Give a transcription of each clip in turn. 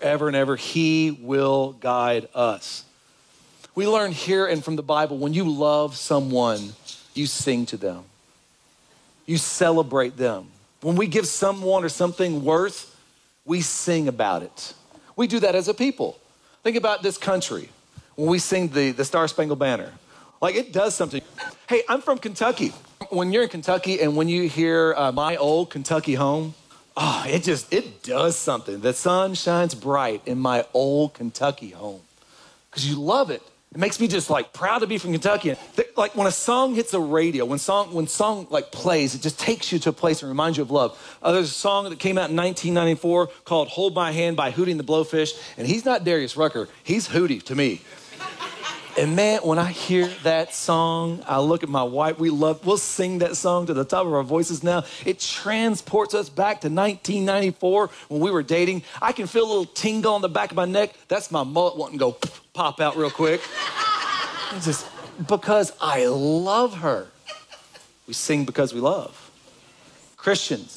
forever and ever. He will guide us. We learn here and from the Bible, when you love someone, you sing to them. You celebrate them. When we give someone or something worth, we sing about it. We do that as a people. Think about this country. When we sing the Star Spangled Banner, like it does something. Hey, I'm from Kentucky. When you're in Kentucky and when you hear My Old Kentucky Home, it does something. The sun shines bright in my old Kentucky home. Because you love it. It makes me just like proud to be from Kentucky. Like when a song hits a radio, when song like plays, it just takes you to a place and reminds you of love. There's a song that came out in 1994 called Hold My Hand by Hootie and the Blowfish. And he's not Darius Rucker, he's Hootie to me. And man, when I hear that song, I look at my wife, we'll sing that song to the top of our voices now. It transports us back to 1994 when we were dating. I can feel a little tingle on the back of my neck. That's my mullet wanting to go pop out real quick. It's just because I love her. We sing because we love. Christians,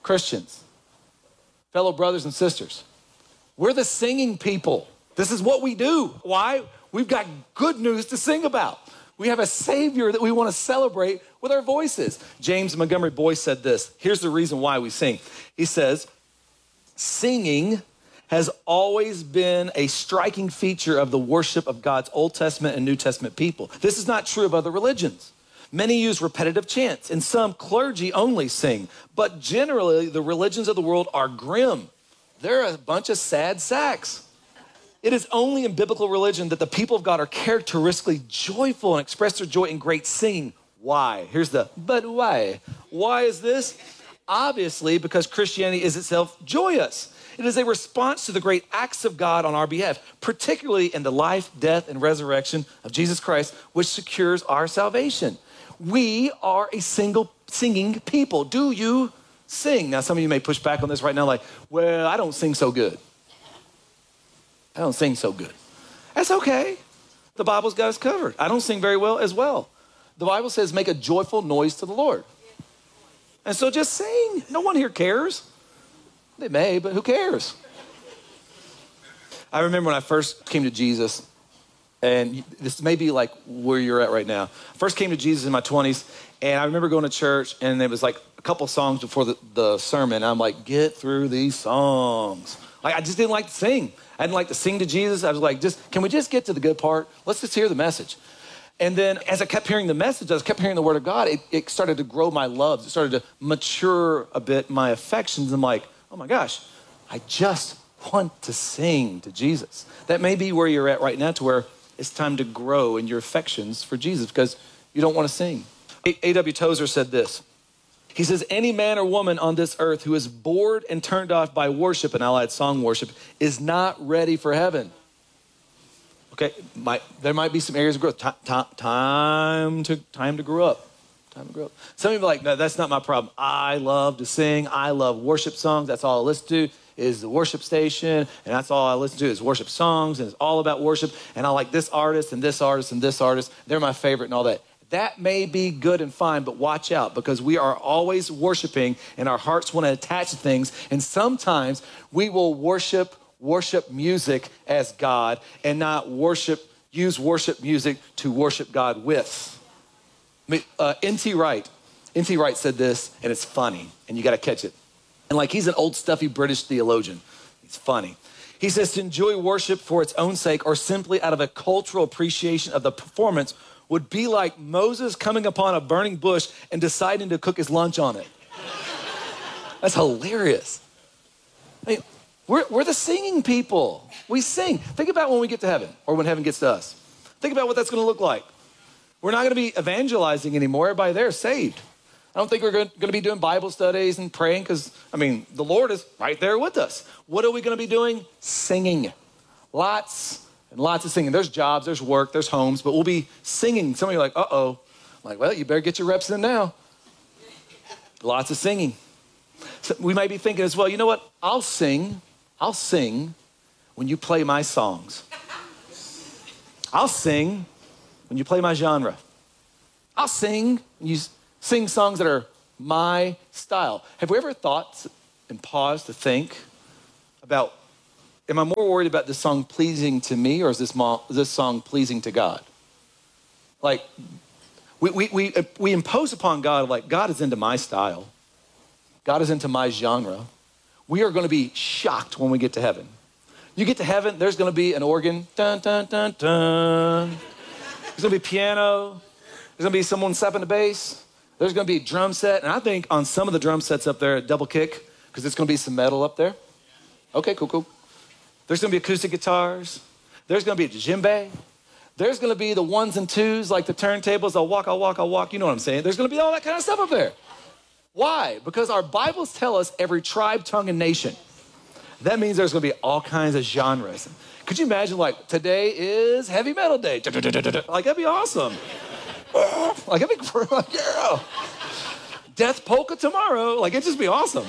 fellow brothers and sisters, we're the singing people. This is what we do. Why? We've got good news to sing about. We have a Savior that we want to celebrate with our voices. James Montgomery Boyce said this. Here's the reason why we sing. He says, singing has always been a striking feature of the worship of God's Old Testament and New Testament people. This is not true of other religions. Many use repetitive chants, and some clergy only sing. But generally, the religions of the world are grim. They're a bunch of sad sacks. It is only in biblical religion that the people of God are characteristically joyful and express their joy in great singing. Why? Here's the, but why? Why is this? Obviously, because Christianity is itself joyous. It is a response to the great acts of God on our behalf, particularly in the life, death, and resurrection of Jesus Christ, which secures our salvation. We are a single singing people. Do you sing? Now, some of you may push back on this right now, like, well, I don't sing so good. I don't sing so good. That's okay. The Bible's got us covered. I don't sing very well as well. The Bible says make a joyful noise to the Lord. And so just sing. No one here cares. They may, but who cares? I remember when I first came to Jesus, and this may be like where you're at right now. I first came to Jesus in my 20s, and I remember going to church, and there was like a couple songs before the sermon. I'm like, get through these songs. Like, I just didn't like to sing. I didn't like to sing to Jesus. I was like, can we just get to the good part? Let's just hear the message. And then as I kept hearing the message, as I kept hearing the word of God, it started to grow my loves. It started to mature a bit my affections. I'm like, oh my gosh, I just want to sing to Jesus. That may be where you're at right now, to where it's time to grow in your affections for Jesus because you don't want to sing. A.W. Tozer said this. He says, any man or woman on this earth who is bored and turned off by worship, and I'll add song worship, is not ready for heaven. Okay, there might be some areas of growth. Time to grow up. Time to grow up. Some of you are like, no, that's not my problem. I love to sing. I love worship songs. That's all I listen to is the worship station. And that's all I listen to is worship songs. And it's all about worship. And I like this artist and this artist and this artist. They're my favorite and all that. That may be good and fine, but watch out because we are always worshiping and our hearts want to attach to things. And sometimes we will worship music as God and not use worship music to worship God with. N.T. Wright said this, and it's funny, and you got to catch it. And like he's an old stuffy British theologian. It's funny. He says to enjoy worship for its own sake or simply out of a cultural appreciation of the performance would be like Moses coming upon a burning bush and deciding to cook his lunch on it. That's hilarious. I mean, we're the singing people. We sing. Think about when we get to heaven or when heaven gets to us. Think about what that's going to look like. We're not going to be evangelizing anymore. Everybody there is saved. I don't think we're going to be doing Bible studies and praying because, the Lord is right there with us. What are we going to be doing? Singing. Lots and lots of singing. There's jobs, there's work, there's homes, but we'll be singing. Some of you are like, uh-oh. I'm like, well, you better get your reps in now. Lots of singing. So we might be thinking as well, you know what? I'll sing when you play my songs. I'll sing when you play my genre. I'll sing when you sing songs that are my style. Have we ever thought and paused to think about am I more worried about this song pleasing to me, or is this song pleasing to God? Like, we impose upon God, like, God is into my style. God is into my genre. We are going to be shocked when we get to heaven. You get to heaven, there's going to be an organ. Dun, dun, dun, dun. There's going to be piano. There's going to be someone slapping the bass. There's going to be a drum set. And I think on some of the drum sets up there, double kick, because there's going to be some metal up there. Okay, cool. There's going to be acoustic guitars. There's going to be a djembe. There's going to be the ones and twos, like the turntables. I'll walk. You know what I'm saying? There's going to be all that kind of stuff up there. Why? Because our Bibles tell us every tribe, tongue, and nation. That means there's going to be all kinds of genres. Could you imagine, like, today is heavy metal day. Like, that'd be awesome. Like, that'd be, like, yeah. Death polka tomorrow. Like, it'd just be awesome.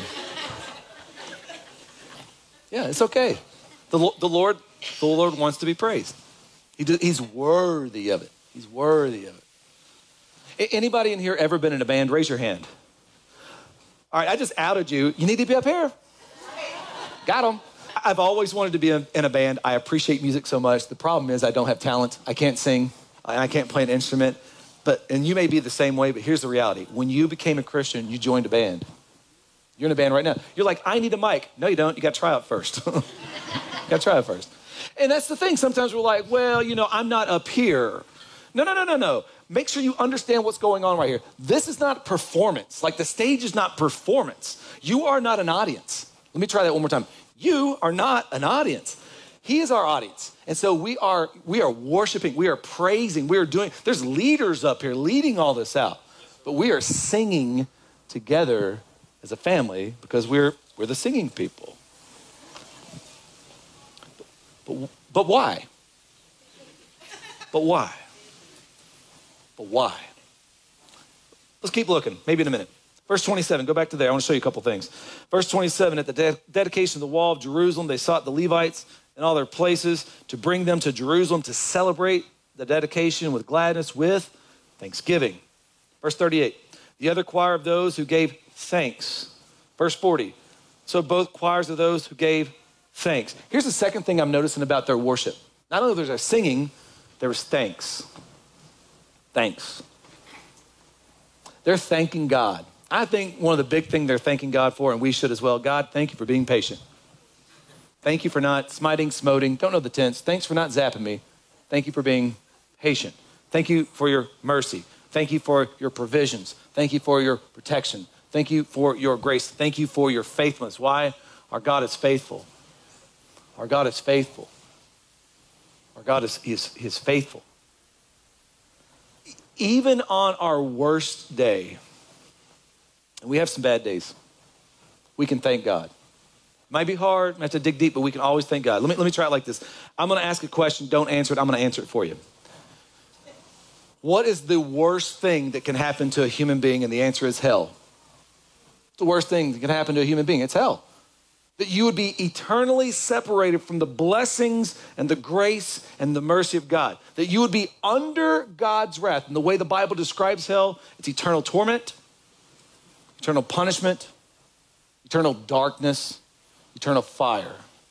Yeah, it's okay. The Lord wants to be praised. He's worthy of it. He's worthy of it. Anybody in here ever been in a band? Raise your hand. All right, I just outed you. You need to be up here. Got him. I've always wanted to be in a band. I appreciate music so much. The problem is I don't have talent. I can't sing, and I can't play an instrument. And you may be the same way, but here's the reality. When you became a Christian, you joined a band. You're in a band right now. You're like, I need a mic. No, you don't. You got to try out first. And that's the thing. Sometimes we're like, well, I'm not up here. No. Make sure you understand what's going on right here. This is not performance. Like, the stage is not performance. You are not an audience. Let me try that one more time. You are not an audience. He is our audience. And so we are worshiping, we are praising, there's leaders up here leading all this out. But we are singing together as a family because we're the singing people. But why? But why? Let's keep looking, maybe in a minute. Verse 27, go back to there. I want to show you a couple things. Verse 27, at the dedication of the wall of Jerusalem, they sought the Levites in all their places to bring them to Jerusalem to celebrate the dedication with gladness, with thanksgiving. Verse 38, the other choir of those who gave thanks. Verse 40, so both choirs of those who gave thanks. Here's the second thing I'm noticing about their worship. Not only was there singing, there was thanks. Thanks. They're thanking God. I think one of the big things they're thanking God for, and we should as well, God, thank you for being patient. Thank you for not smoting, don't know the tense. Thanks for not zapping me. Thank you for being patient. Thank you for your mercy. Thank you for your provisions. Thank you for your protection. Thank you for your grace. Thank you for your faithfulness. Why? Our God is faithful. Our God is faithful. Our God is faithful. Even on our worst day, and we have some bad days, we can thank God. It might be hard, we have to dig deep, but we can always thank God. Let me try it like this. I'm going to ask a question, don't answer it, I'm going to answer it for you. What is the worst thing that can happen to a human being? And the answer is hell. It's the worst thing that can happen to a human being, it's hell. That you would be eternally separated from the blessings and the grace and the mercy of God. That you would be under God's wrath. And the way the Bible describes hell, it's eternal torment, eternal punishment, eternal darkness, eternal fire.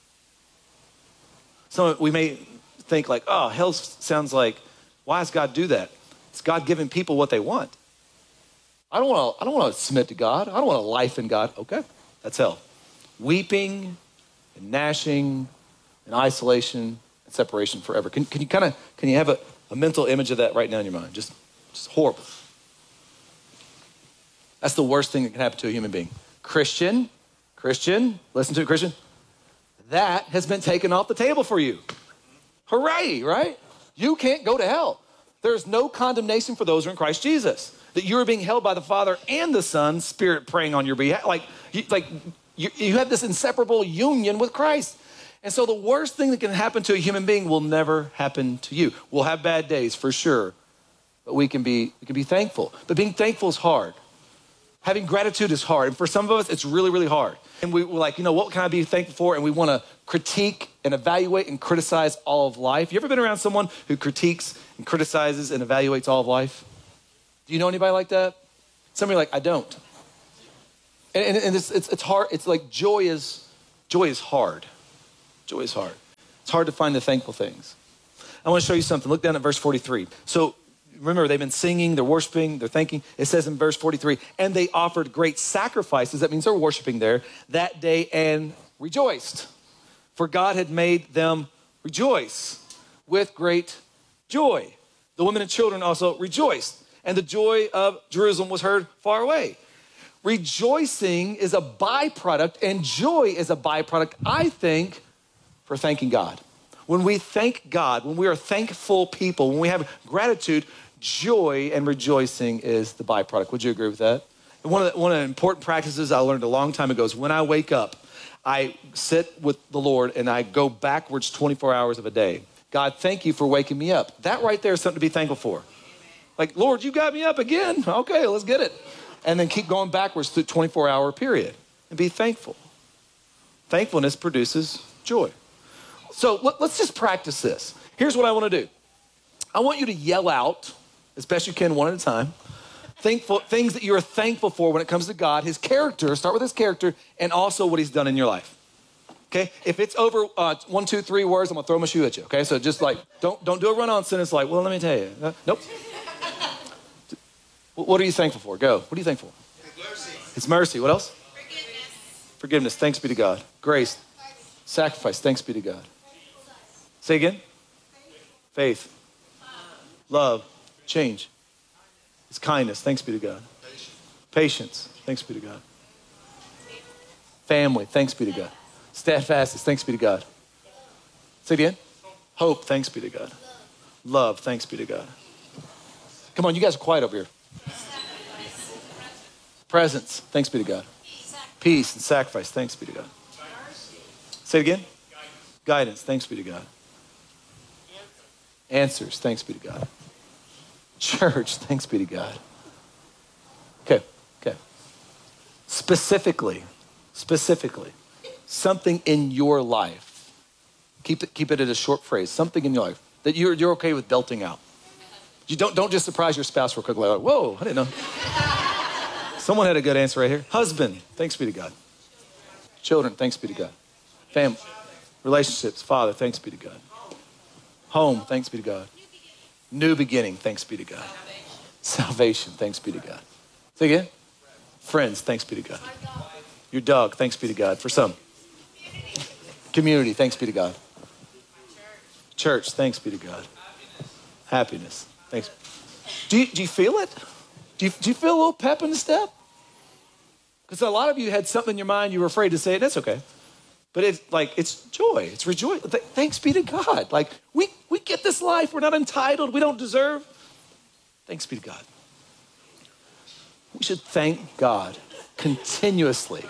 So we may think like, oh, hell sounds like, why does God do that? It's God giving people what they want. I don't want to submit to God. I don't want a life in God. Okay, that's hell. Weeping and gnashing and isolation and separation forever. Can you have a mental image of that right now in your mind? Just horrible. That's the worst thing that can happen to a human being. Christian, listen to it, Christian. That has been taken off the table for you. Hooray, right? You can't go to hell. There's no condemnation for those who are in Christ Jesus. That you are being held by the Father and the Son, Spirit praying on your behalf. You have this inseparable union with Christ. And so the worst thing that can happen to a human being will never happen to you. We'll have bad days for sure, but we can be thankful. But being thankful is hard. Having gratitude is hard. And for some of us, it's really, really hard. And we're like, what can I be thankful for? And we want to critique and evaluate and criticize all of life. You ever been around someone who critiques and criticizes and evaluates all of life? Do you know anybody like that? Somebody like, I don't. And it's hard. It's like joy is hard. Joy is hard. It's hard to find the thankful things. I want to show you something. Look down at verse 43. So remember, they've been singing, they're worshiping, they're thanking. It says in verse 43, and they offered great sacrifices. That means they're worshiping there that day and rejoiced. For God had made them rejoice with great joy. The women and children also rejoiced, and the joy of Jerusalem was heard far away. Rejoicing is a byproduct, and joy is a byproduct, I think, for thanking God. When we thank God, when we are thankful people, when we have gratitude, joy and rejoicing is the byproduct. Would you agree with that? And one of the important practices I learned a long time ago is when I wake up, I sit with the Lord and I go backwards 24 hours of a day. God, thank you for waking me up. That right there is something to be thankful for. Like, Lord, you got me up again. Okay, let's get it. And then keep going backwards through 24-hour period and be thankful. Thankfulness produces joy. So let's just practice this. Here's what I want to do. I want you to yell out, as best you can, one at a time, things that you're thankful for when it comes to God, his character, start with his character, and also what he's done in your life. Okay? If it's over 1, 2, 3 words, I'm going to throw my shoe at you. Okay? So just like, don't do a run-on sentence like, well, let me tell you. Nope. What are you thankful for? Go. What are you thankful for? His mercy. His mercy. What else? Forgiveness. Thanks be to God. Grace. Sacrifice. Thanks be to God. Say again. Faith. Love. Change. His kindness. Thanks be to God. Patience. Thanks be to God. Family. Thanks be to God. Steadfastness. Thanks be to God. Say it again. Hope. Thanks be to God. Love. Thanks be to God. Come on, you guys are quiet over here. Presence. Thanks be to God. Peace and sacrifice. Thanks be to God. Say it again. Guidance. Thanks be to God. Answers. Thanks be to God. Church. Thanks be to God. Okay. Specifically, something in your life. Keep it at a short phrase. Something in your life that you're okay with belting out. You don't just surprise your spouse real quick like, whoa, I didn't know. Someone had a good answer right here. Husband, thanks be to God. Children, thanks be to God. Family, relationships, Father, thanks be to God. Home, thanks be to God. New beginning, thanks be to God. Salvation, thanks be to God. Say again. Friends, thanks be to God. Your dog, thanks be to God. For some. Community, thanks be to God. Church, thanks be to God. Happiness, thanks. Do you feel it? Do you feel a little pep in the step? Because a lot of you had something in your mind, you were afraid to say it, that's okay. But it's joy, it's rejoice. Thanks be to God. Like, we get this life, we're not entitled, we don't deserve. Thanks be to God. We should thank God continuously.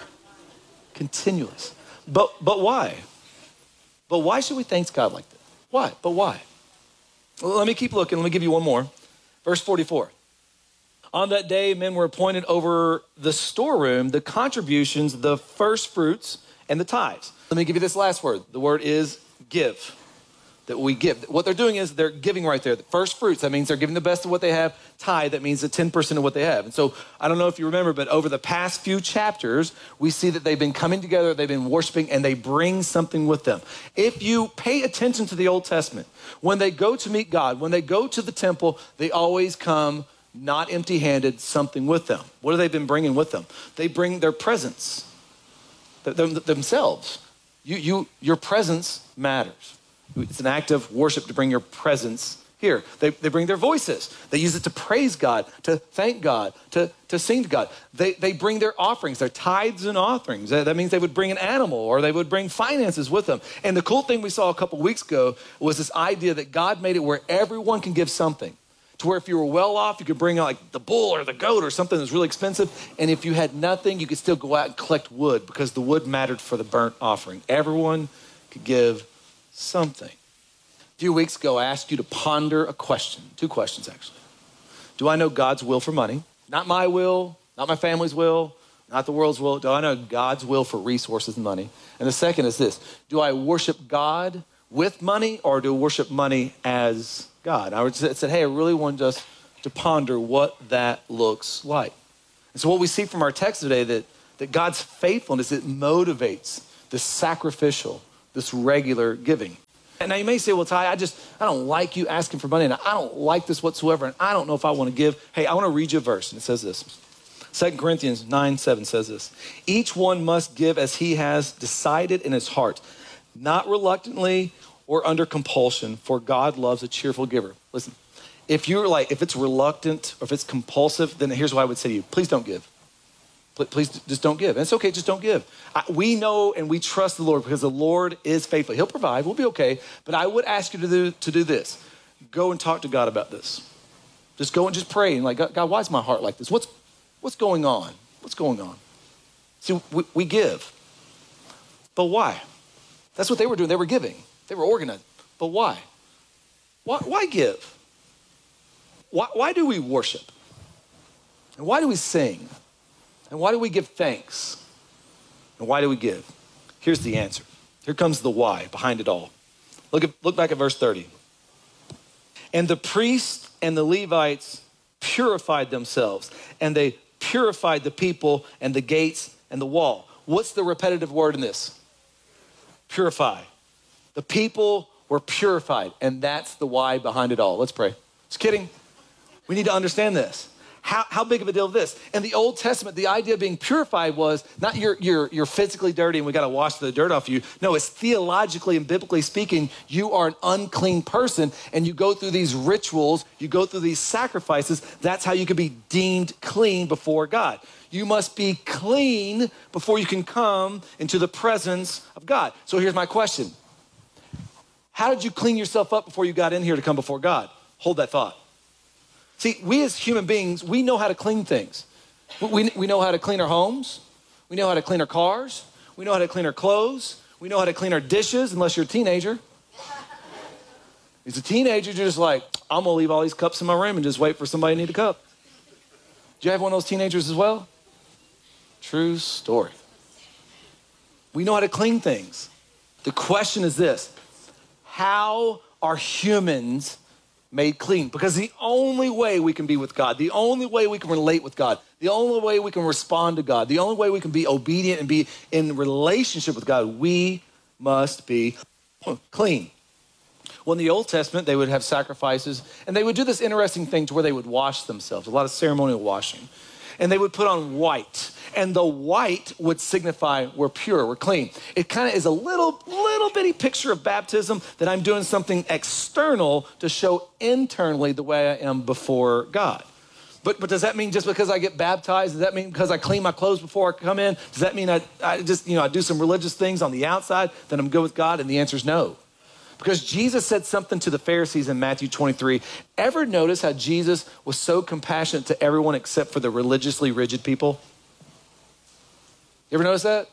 But why? But why should we thank God like that? Why? But why? Well, let me keep looking. Let me give you one more. Verse 44. On that day, men were appointed over the storeroom, the contributions, the first fruits, and the tithes. Let me give you this last word. The word is give. That we give. What they're doing is they're giving right there. The first fruits, that means they're giving the best of what they have. Tithe, that means the 10% of what they have. And so I don't know if you remember, but over the past few chapters, we see that they've been coming together, they've been worshiping, and they bring something with them. If you pay attention to the Old Testament, when they go to meet God, when they go to the temple, they always come not empty-handed, something with them. What have they been bringing with them? They bring their presence, themselves. Your presence matters. It's an act of worship to bring your presence here. They bring their voices. They use it to praise God, to thank God, to sing to God. They bring their offerings, their tithes and offerings. That means they would bring an animal or they would bring finances with them. And the cool thing we saw a couple weeks ago was this idea that God made it where everyone can give something. To where if you were well off, you could bring out like the bull or the goat or something that's really expensive. And if you had nothing, you could still go out and collect wood because the wood mattered for the burnt offering. Everyone could give something. A few weeks ago, I asked you to ponder a question. 2 questions, actually. Do I know God's will for money? Not my will, not my family's will, not the world's will. Do I know God's will for resources and money? And the second is this. Do I worship God with money or do I worship money as God? I said, hey, I really want us to ponder what that looks like. And so what we see from our text today, that God's faithfulness, it motivates the sacrificial, this regular giving. And now you may say, well, Ty, I don't like you asking for money, and I don't like this whatsoever, and I don't know if I want to give. Hey, I want to read you a verse, and it says this. 2 Corinthians 9:7 says this. Each one must give as he has decided in his heart, not reluctantly or under compulsion, for God loves a cheerful giver. Listen, if it's reluctant or if it's compulsive, then here's what I would say to you. Please don't give. Please just don't give. And it's okay, just don't give. We know and we trust the Lord because the Lord is faithful. He'll provide, we'll be okay. But I would ask you to do this. Go and talk to God about this. Just go and just pray. And like, God, why is my heart like this? What's going on? What's going on? See, we give. But why? That's what they were doing. They were giving. They were organized. But why? Why give? Why do we worship? And why do we sing? And why do we give thanks? And why do we give? Here's the answer. Here comes the why behind it all. Look back at verse 30. And the priests and the Levites purified themselves, and they purified the people and the gates and the wall. What's the repetitive word in this? Purify. The people were purified, and that's the why behind it all. Let's pray. Just kidding. We need to understand this. How big of a deal is this? In the Old Testament, the idea of being purified was not you're physically dirty and we got to wash the dirt off you. No, it's theologically and biblically speaking, you are an unclean person and you go through these rituals, you go through these sacrifices. That's how you can be deemed clean before God. You must be clean before you can come into the presence of God. So here's my question. How did you clean yourself up before you got in here to come before God? Hold that thought. See, we as human beings, we know how to clean things. We know how to clean our homes. We know how to clean our cars. We know how to clean our clothes. We know how to clean our dishes, unless you're a teenager. As a teenager, you're just like, I'm going to leave all these cups in my room and just wait for somebody to need a cup. Do you have one of those teenagers as well? True story. We know how to clean things. The question is this: how are humans made clean? Because the only way we can be with God, the only way we can relate with God, the only way we can respond to God, the only way we can be obedient and be in relationship with God, we must be clean. Well, in the Old Testament, they would have sacrifices, and they would do this interesting thing to where they would wash themselves, a lot of ceremonial washing. And they would put on white, and the white would signify we're pure, we're clean. It kind of is a little bitty picture of baptism, that I'm doing something external to show internally the way I am before God. But does that mean just because I get baptized, does that mean because I clean my clothes before I come in, does that mean I do some religious things on the outside, that I'm good with God? And the answer is no. Because Jesus said something to the Pharisees in Matthew 23. Ever notice how Jesus was so compassionate to everyone except for the religiously rigid people? You ever notice that?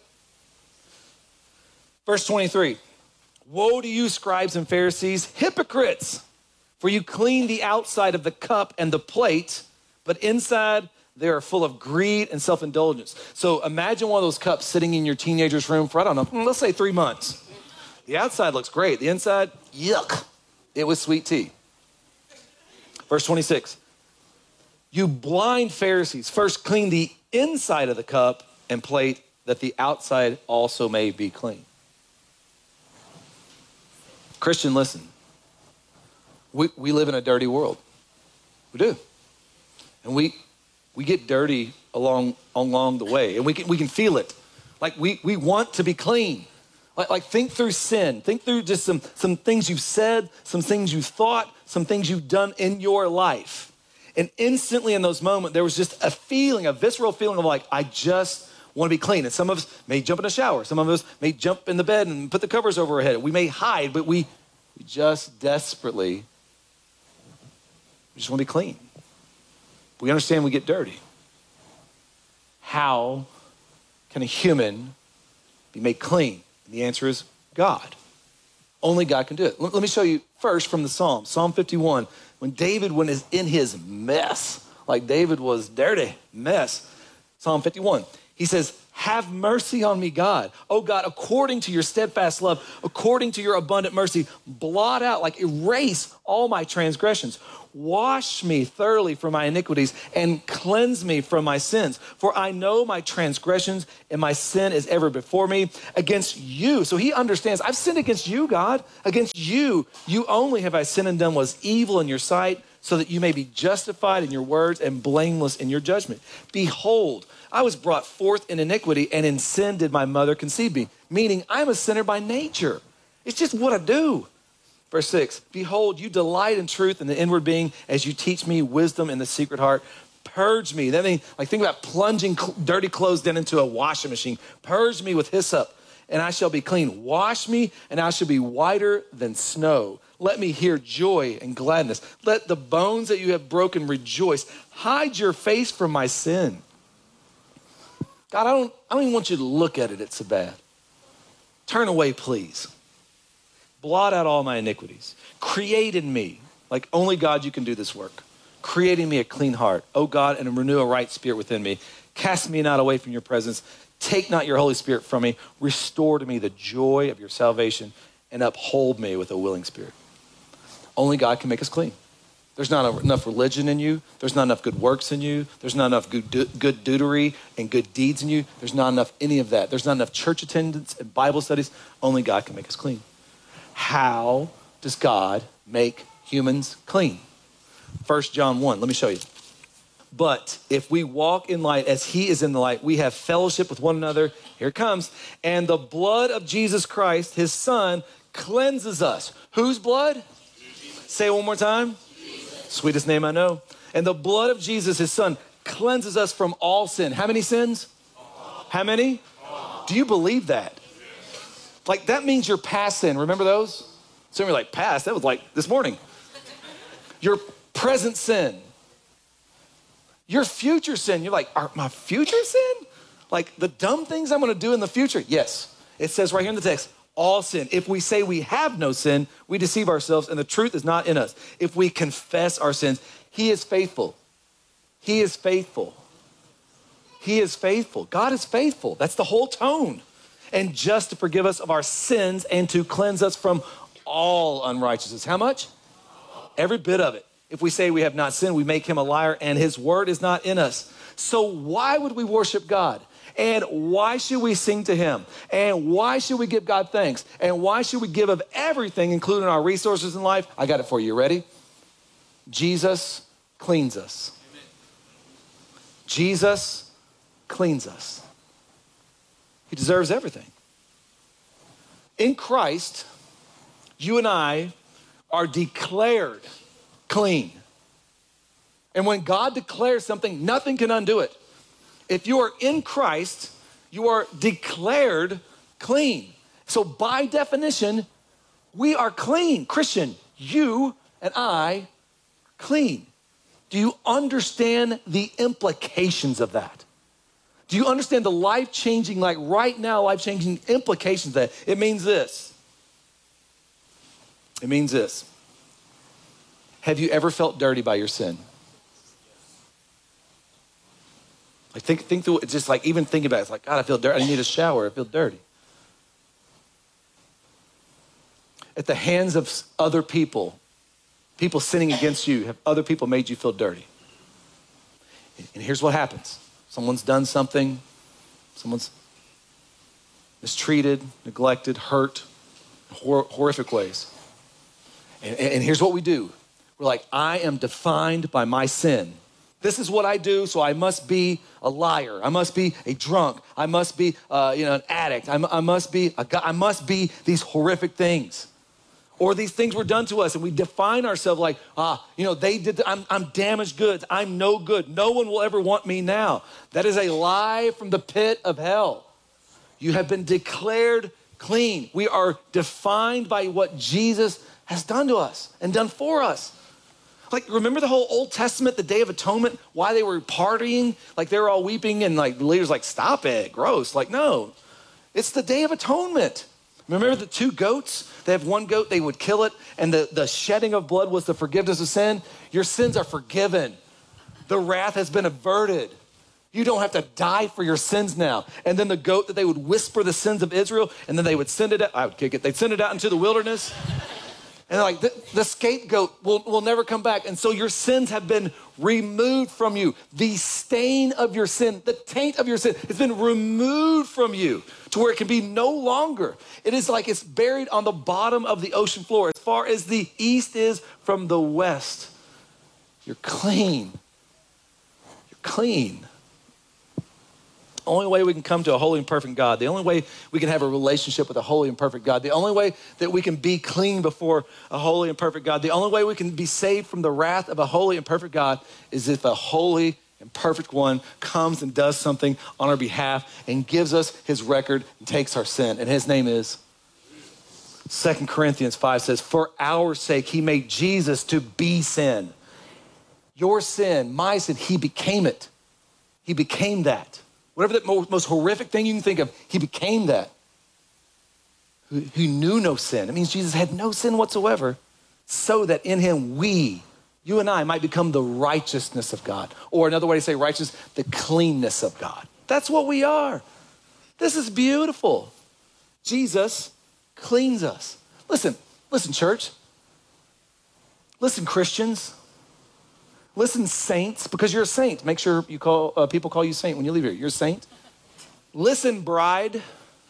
Verse 23. Woe to you, scribes and Pharisees, hypocrites! For you clean the outside of the cup and the plate, but inside they are full of greed and self-indulgence. So imagine one of those cups sitting in your teenager's room for, I don't know, let's say 3 months. The outside looks great. The inside, yuck. It was sweet tea. Verse 26. You blind Pharisees, first clean the inside of the cup and plate, that the outside also may be clean. Christian, listen. We live in a dirty world. We do. And we get dirty along the way. And we can feel it. Like we want to be clean. Like think through sin. Think through just some things you've said, some things you've thought, some things you've done in your life. And instantly in those moments, there was just a visceral feeling of like, I just want to be clean. And some of us may jump in a shower. Some of us may jump in the bed and put the covers over our head. We may hide, but we just desperately just want to be clean. We understand we get dirty. How can a human be made clean? And the answer is God. Only God can do it. Let me show you first from the Psalm. Psalm 51, when David was in his mess, like David was dirty mess. Psalm 51, he says, have mercy on me, God. Oh God, according to your steadfast love, according to your abundant mercy, blot out, like erase all my transgressions. Wash me thoroughly from my iniquities and cleanse me from my sins. For I know my transgressions and my sin is ever before me against you. So he understands, I've sinned against you, God. Against you. You only have I sinned and done what is evil in your sight, so that you may be justified in your words and blameless in your judgment. Behold, I was brought forth in iniquity, and in sin did my mother conceive me. Meaning, I'm a sinner by nature. It's just what I do. Verse 6, behold, you delight in truth in the inward being as you teach me wisdom in the secret heart. Purge me. That means, like, think about plunging dirty clothes down into a washing machine. Purge me with hyssop, and I shall be clean. Wash me, and I shall be whiter than snow. Let me hear joy and gladness. Let the bones that you have broken rejoice. Hide your face from my sin. God, I don't even want you to look at it. It's so bad. Turn away, please. Blot out all my iniquities. Create in me, like only God, you can do this work. Create in me a clean heart, O God, and renew a right spirit within me. Cast me not away from your presence. Take not your Holy Spirit from me. Restore to me the joy of your salvation and uphold me with a willing spirit. Only God can make us clean. There's not enough religion in you. There's not enough good works in you. There's not enough good deutery and good deeds in you. There's not enough any of that. There's not enough church attendance and Bible studies. Only God can make us clean. How does God make humans clean? 1 John 1, let me show you. But if we walk in light as he is in the light, we have fellowship with one another. Here it comes. And the blood of Jesus Christ, his son, cleanses us. Whose blood? Say it one more time. Jesus. Sweetest name I know. And the blood of Jesus, his son, cleanses us from all sin. How many sins? All. How many? All. Do you believe that? Yes. Like that means your past sin. Remember those? Some of you are like, past? That was like this morning. Your present sin. Your future sin. You're like, my future sin? Like the dumb things I'm going to do in the future? Yes. It says right here in the text, all sin. If we say we have no sin, we deceive ourselves and the truth is not in us. If we confess our sins, he is faithful. He is faithful. He is faithful. God is faithful. That's the whole tone. And just to forgive us of our sins and to cleanse us from all unrighteousness. How much? Every bit of it. If we say we have not sinned, we make him a liar and his word is not in us. So why would we worship God? And why should we sing to him? And why should we give God thanks? And why should we give of everything, including our resources in life? I got it for you. Ready? Jesus cleans us. Amen. Jesus cleans us. He deserves everything. In Christ, you and I are declared clean. And when God declares something, nothing can undo it. If you are in Christ, you are declared clean. So by definition, we are clean. Christian, you and I, clean. Do you understand the implications of that? Do you understand the life-changing, like right now, life-changing implications of that? It means this. It means this. Have you ever felt dirty by your sin? Like think through it, just like even think about it. It's like, God, I feel dirty. I need a shower. I feel dirty. At the hands of other people, people sinning against you, have other people made you feel dirty? And here's what happens. Someone's done something. Someone's mistreated, neglected, hurt in horrific ways. And here's what we do. We're like, I am defined by my sin. This is what I do, so I must be a liar. I must be a drunk. I must be, an addict. I must be a guy. I must be these horrific things, or these things were done to us, and we define ourselves like, they did. I'm damaged goods. I'm no good. No one will ever want me now. That is a lie from the pit of hell. You have been declared clean. We are defined by what Jesus has done to us and done for us. Like, remember the whole Old Testament, the Day of Atonement, why they were partying? Like, they were all weeping and like the leaders like, stop it, gross. Like, no, it's the Day of Atonement. Remember the two goats? They have one goat, they would kill it, and the shedding of blood was the forgiveness of sin. Your sins are forgiven. The wrath has been averted. You don't have to die for your sins now. And then the goat that they would whisper the sins of Israel, and then they would send it out. I would kick it. They'd send it out into the wilderness. And they're like, the scapegoat will never come back. And so your sins have been removed from you. The stain of your sin, the taint of your sin has been removed from you to where it can be no longer. It is like it's buried on the bottom of the ocean floor. As far as the east is from the west, you're clean. You're clean. The only way we can come to a holy and perfect God, the only way we can have a relationship with a holy and perfect God, the only way that we can be clean before a holy and perfect God, the only way we can be saved from the wrath of a holy and perfect God is if a holy and perfect one comes and does something on our behalf and gives us his record and takes our sin. And his name is 2 Corinthians 5 says, for our sake, he made Jesus to be sin. Your sin, my sin, he became it. He became that. Whatever the most horrific thing you can think of, he became that. Who knew no sin. It means Jesus had no sin whatsoever, so that in him you and I might become the righteousness of God. Or another way to say righteous, the cleanness of God. That's what we are. This is beautiful. Jesus cleans us. Listen, church. Listen, Christians. Listen, saints, because you're a saint. Make sure you people call you saint when you leave here. You're a saint. Listen, bride.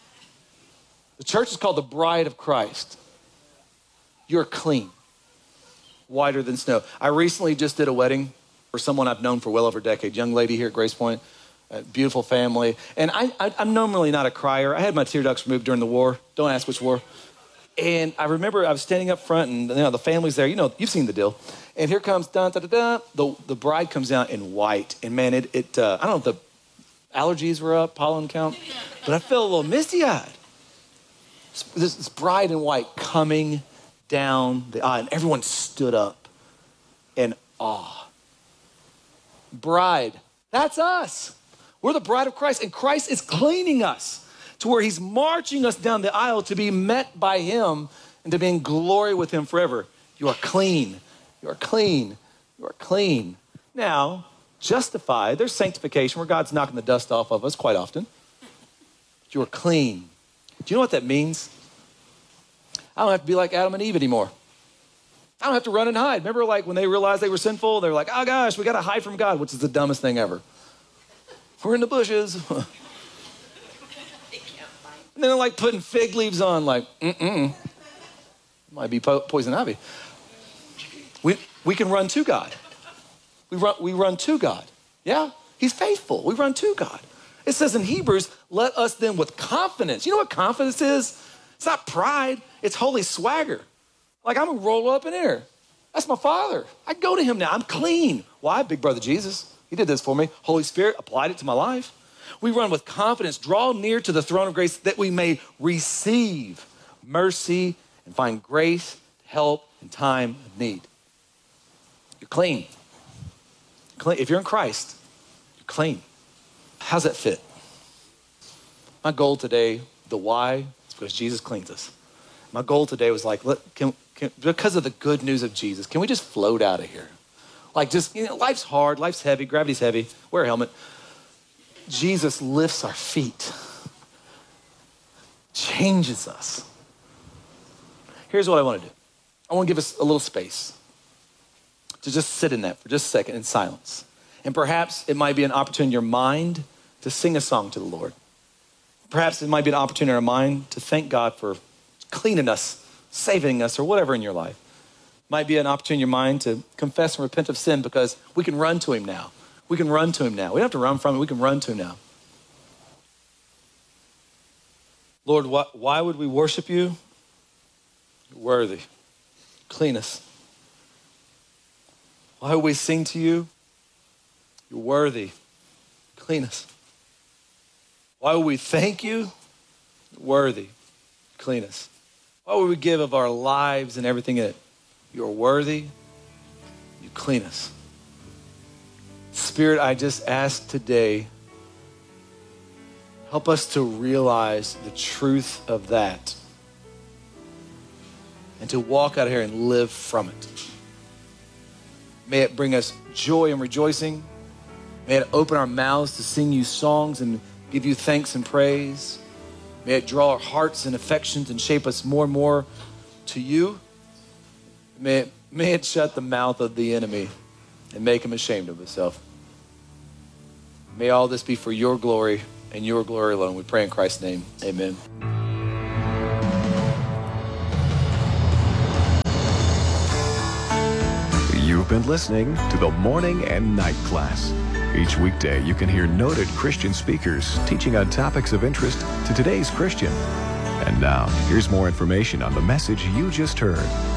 The church is called the bride of Christ. You're clean, whiter than snow. I recently just did a wedding for someone I've known for well over a decade, young lady here at Grace Point, a beautiful family. And I'm normally not a crier. I had my tear ducts removed during the war. Don't ask which war. And I remember I was standing up front and the family's there. You've seen the deal. And here comes the bride comes out in white. And man, I don't know if the allergies were up, pollen count, but I felt a little misty-eyed. This bride in white coming down the aisle, and everyone stood up in awe. Bride, that's us. We're the bride of Christ, and Christ is cleaning us to where he's marching us down the aisle to be met by him and to be in glory with him forever. You are clean. You are clean. You are clean. Now, justified, there's sanctification where God's knocking the dust off of us quite often. You are clean. Do you know what that means? I don't have to be like Adam and Eve anymore. I don't have to run and hide. Remember like when they realized they were sinful, they were like, oh gosh, we got to hide from God, which is the dumbest thing ever. We're in the bushes. And then they're like putting fig leaves on, like, might be poison ivy. We can run to God. We run to God. Yeah, he's faithful. We run to God. It says in Hebrews, let us then with confidence. You know what confidence is? It's not pride. It's holy swagger. Like I'm going to roll up in here. That's my Father. I go to him now. I'm clean. Why? Big brother Jesus. He did this for me. Holy Spirit applied it to my life. We run with confidence, draw near to the throne of grace that we may receive mercy and find grace, help in time of need. You're clean. If you're in Christ, you're clean. How's that fit? My goal today, the why, is because Jesus cleans us. My goal today was like, because of the good news of Jesus, can we just float out of here? Like just, life's hard, life's heavy, gravity's heavy, wear a helmet. Jesus lifts our feet, changes us. Here's what I want to do. I want to give us a little space to just sit in that for just a second in silence. And perhaps it might be an opportunity in your mind to sing a song to the Lord. Perhaps it might be an opportunity in our mind to thank God for cleaning us, saving us, or whatever in your life. Might be an opportunity in your mind to confess and repent of sin because we can run to him now. We can run to him now. We don't have to run from him. We can run to him now. Lord, why would we worship you? You're worthy. Clean us. Why would we sing to you? You're worthy. Clean us. Why would we thank you? You're worthy. Clean us. Why would we give of our lives and everything in it? You're worthy. You clean us. Spirit, I just ask today, help us to realize the truth of that and to walk out of here and live from it. May it bring us joy and rejoicing. May it open our mouths to sing you songs and give you thanks and praise. May it draw our hearts and affections and shape us more and more to you. May it shut the mouth of the enemy and make him ashamed of himself. May all this be for your glory and your glory alone. We pray in Christ's name. Amen. You've been listening to the Morning and Night Class. Each weekday, you can hear noted Christian speakers teaching on topics of interest to today's Christian. And now, here's more information on the message you just heard.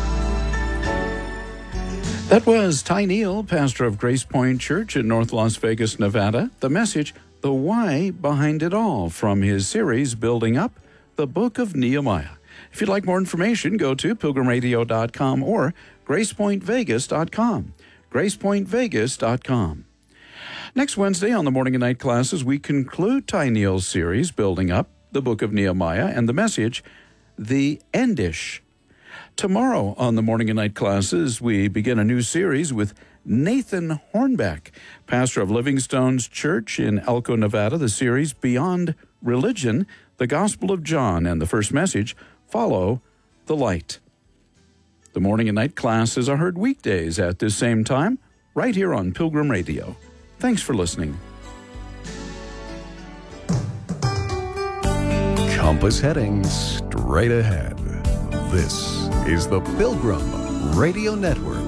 That was Ty Neal, pastor of Grace Point Church in North Las Vegas, Nevada. The message, The Why Behind It All, from his series, Building Up, the Book of Nehemiah. If you'd like more information, go to pilgrimradio.com or gracepointvegas.com. gracepointvegas.com. Next Wednesday on the Morning and Night Classes, we conclude Ty Neal's series, Building Up, the Book of Nehemiah, and the message, The Endish. Tomorrow on the Morning and Night Classes, we begin a new series with Nathan Hornbeck, pastor of Livingstone's Church in Elko, Nevada. The series, Beyond Religion, the Gospel of John, and the first message, Follow the Light. The Morning and Night Classes are heard weekdays at this same time, right here on Pilgrim Radio. Thanks for listening. Compass heading straight ahead. This is the Pilgrim Radio Network.